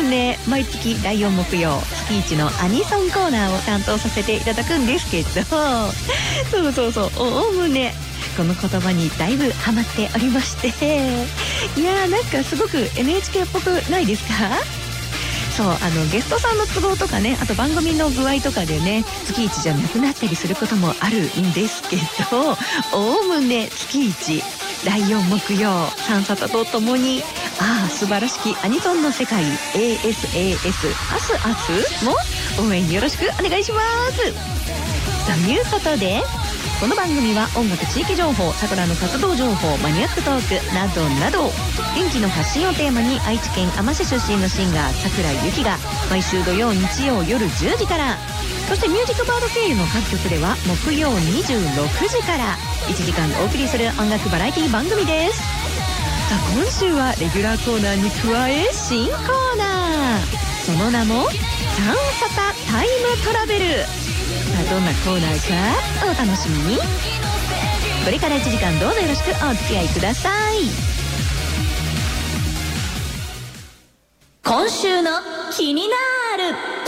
ね、毎月第4木曜月一のアニソンコーナーを担当させていただくんですけど、そうおおむねこの言葉にだいぶハマっておりまして、いやーなんかすごく NHK っぽくないですか？そうゲストさんの都合とかね、あと番組の具合とかでね、月1じゃなくなったりすることもあるんですけど、おおむね月1第4木曜サンサタとともに素晴らしきアニソンの世界 ASAS アスも応援よろしくお願いします。ということで、この番組は音楽、地域情報、桜の活動情報、マニアックトークなどなど、元気の発信をテーマに愛知県あま市出身のシンガー桜井由紀が毎週土曜日曜夜10時から、そしてミュージックバード経由の各局では木曜26時から1時間お送りする音楽バラエティ番組です。さあ今週はレギュラーコーナーに加え新コーナー、その名もサンサタタイムトラベル。さあどんなコーナーかお楽しみに。これから1時間どうぞよろしくお付き合いください。今週の気になる。